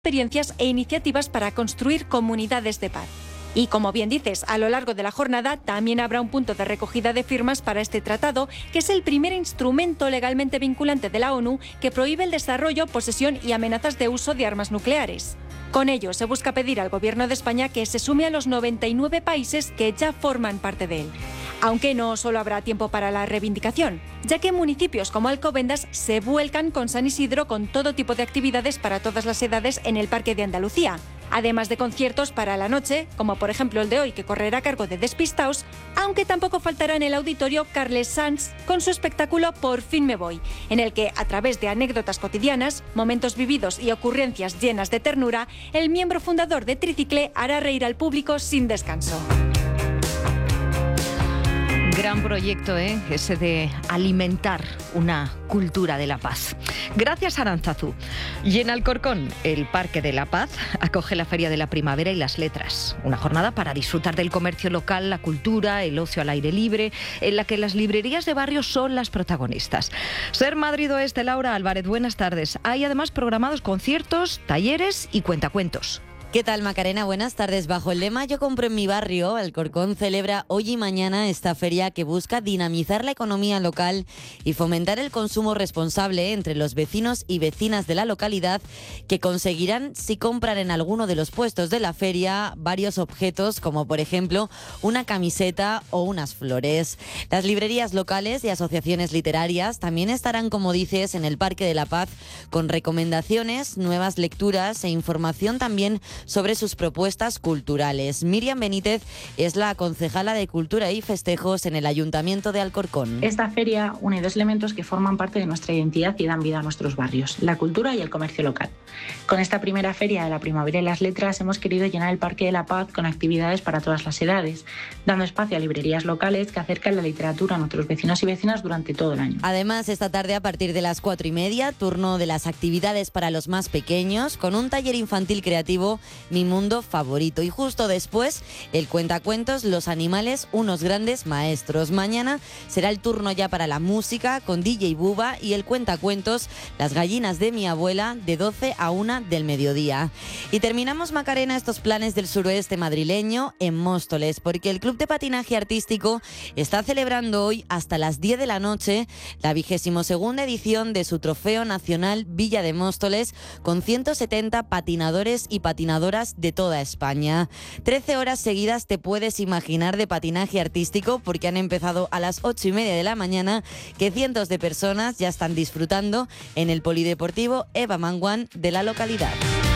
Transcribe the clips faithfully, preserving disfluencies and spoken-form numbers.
experiencias e iniciativas para construir comunidades de paz. Y como bien dices, a lo largo de la jornada también habrá un punto de recogida de firmas para este tratado, que es el primer instrumento legalmente vinculante de la ONU que prohíbe el desarrollo, posesión y amenazas de uso de armas nucleares. Con ello, se busca pedir al Gobierno de España que se sume a los noventa y nueve países que ya forman parte de él. Aunque no solo habrá tiempo para la reivindicación, ya que municipios como Alcobendas se vuelcan con San Isidro con todo tipo de actividades para todas las edades en el Parque de Andalucía, además de conciertos para la noche, como por ejemplo el de hoy, que correrá a cargo de Despistaos, aunque tampoco faltará en el auditorio Carles Sanz con su espectáculo Por fin me voy, en el que, a través de anécdotas cotidianas, momentos vividos y ocurrencias llenas de ternura, el miembro fundador de Tricicle hará reír al público sin descanso. Gran proyecto, ¿eh? Ese de alimentar una cultura de la paz. Gracias, Aránzazu. Y en Alcorcón, el Parque de la Paz acoge la Feria de la Primavera y las Letras. Una jornada para disfrutar del comercio local, la cultura, el ocio al aire libre, en la que las librerías de barrio son las protagonistas. Ser Madrid Oeste, Laura Álvarez, buenas tardes. Hay además programados conciertos, talleres y cuentacuentos. ¿Qué tal, Macarena? Buenas tardes. Bajo el lema Yo compro en mi barrio, Alcorcón celebra hoy y mañana esta feria que busca dinamizar la economía local y fomentar el consumo responsable entre los vecinos y vecinas de la localidad, que conseguirán, si compran en alguno de los puestos de la feria, varios objetos, como por ejemplo una camiseta o unas flores. Las librerías locales y asociaciones literarias también estarán, como dices, en el Parque de la Paz, con recomendaciones, nuevas lecturas e información también sobre sus propuestas culturales. Miriam Benítez es la concejala de Cultura y Festejos en el Ayuntamiento de Alcorcón. Esta feria une dos elementos que forman parte de nuestra identidad y dan vida a nuestros barrios: la cultura y el comercio local. Con esta primera feria de la Primavera y las Letras hemos querido llenar el Parque de la Paz con actividades para todas las edades, dando espacio a librerías locales que acercan la literatura a nuestros vecinos y vecinas durante todo el año. Además, esta tarde a partir de las cuatro y media, turno de las actividades para los más pequeños, con un taller infantil creativo Mi Mundo Favorito. Y justo después, el cuentacuentos Los Animales, unos grandes maestros. Mañana será el turno ya para la música, con D J Buba, y el cuentacuentos Las gallinas de mi abuela, de doce a una del mediodía. Y terminamos, Macarena, estos planes del suroeste madrileño en Móstoles, porque el Club de Patinaje Artístico está celebrando hoy hasta las diez de la noche la vigésimo segunda edición de su Trofeo Nacional Villa de Móstoles, con ciento setenta patinadores y patinadoras de toda España. trece horas seguidas te puedes imaginar de patinaje artístico, porque han empezado a las ocho y media de la mañana, que cientos de personas ya están disfrutando en el Polideportivo Eva Manguán de la localidad.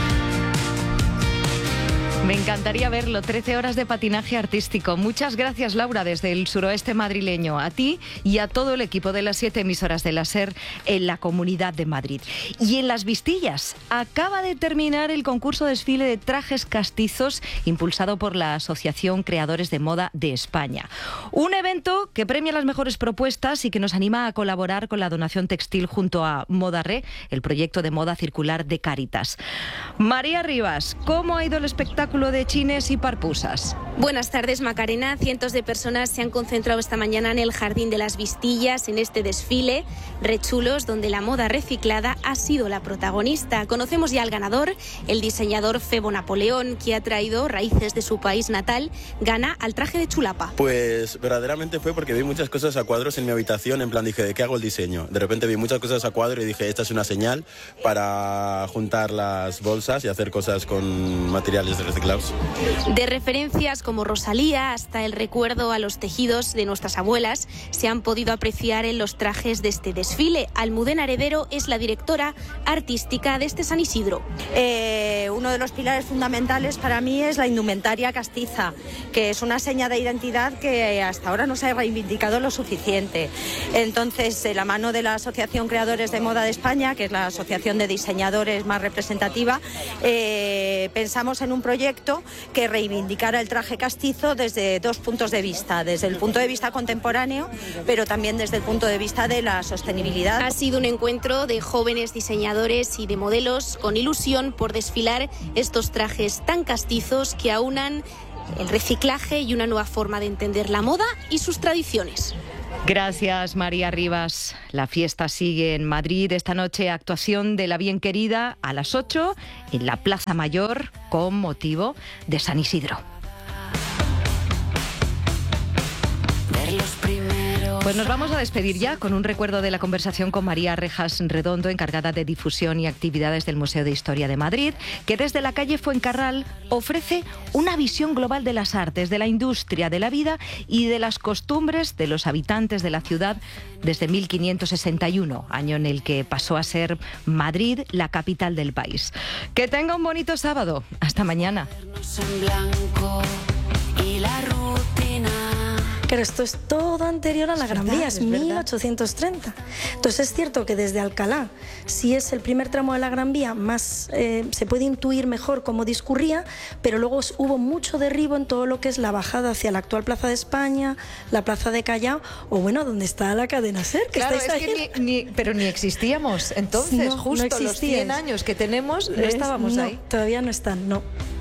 Me encantaría verlo, trece horas de patinaje artístico. Muchas gracias, Laura, desde el suroeste madrileño, a ti y a todo el equipo de las siete emisoras de la SER en la Comunidad de Madrid. Y en Las Vistillas acaba de terminar el concurso desfile de trajes castizos impulsado por la Asociación Creadores de Moda de España. Un evento que premia las mejores propuestas y que nos anima a colaborar con la donación textil junto a Modarre, el proyecto de moda circular de Cáritas. María Rivas, ¿cómo ha ido el espectáculo de chines y parpusas? Buenas tardes, Macarena. Cientos de personas se han concentrado esta mañana en el Jardín de las Vistillas en este desfile rechulos, donde la moda reciclada ha sido la protagonista. Conocemos ya al ganador, el diseñador Febo Napoleón, que ha traído raíces de su país natal, gana al traje de chulapa. Pues verdaderamente fue porque vi muchas cosas a cuadros en mi habitación, en plan dije, ¿de qué hago el diseño? De repente vi muchas cosas a cuadro y dije, esta es una señal para juntar las bolsas y hacer cosas con materiales de reciclados. De referencias como Rosalía hasta el recuerdo a los tejidos de nuestras abuelas se han podido apreciar en los trajes de este desfile. Almudena Heredero es la directora artística de este San Isidro. Eh, uno de los pilares fundamentales para mí es la indumentaria castiza, que es una seña de identidad que hasta ahora no se ha reivindicado lo suficiente. Entonces, de la mano de la Asociación Creadores de Moda de España, que es la asociación de diseñadores más representativa, eh, pensamos en un proyecto que reivindicara el traje castizo desde dos puntos de vista, desde el punto de vista contemporáneo, pero también desde el punto de vista de la sostenibilidad. Ha sido un encuentro de jóvenes diseñadores y de modelos con ilusión por desfilar estos trajes tan castizos que aunan el reciclaje y una nueva forma de entender la moda y sus tradiciones. Gracias, María Rivas. La fiesta sigue en Madrid. Esta noche, actuación de La Bien Querida a las ocho en la Plaza Mayor con motivo de San Isidro. Pues nos vamos a despedir ya con un recuerdo de la conversación con María Rejas Redondo, encargada de difusión y actividades del Museo de Historia de Madrid, que desde la calle Fuencarral ofrece una visión global de las artes, de la industria, de la vida y de las costumbres de los habitantes de la ciudad desde mil quinientos sesenta y uno, año en el que pasó a ser Madrid la capital del país. Que tenga un bonito sábado. Hasta mañana. Pero esto es todo anterior a la Gran Vía, es mil ochocientos treinta. Entonces es cierto que desde Alcalá, sí es el primer tramo de la Gran Vía, más eh, se puede intuir mejor cómo discurría, pero luego hubo mucho derribo en todo lo que es la bajada hacia la actual Plaza de España, la Plaza de Callao, o bueno, donde está la cadena SER. Que claro, estáis es que ni, ni, pero ni existíamos. Entonces, no, justo no los cien años que tenemos, no estábamos no, ahí. Todavía no están, no.